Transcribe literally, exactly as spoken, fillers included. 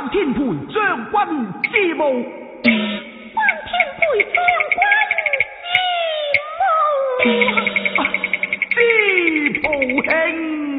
王天培将军之墓。 王天培将军之墓。 啊，之仆兄。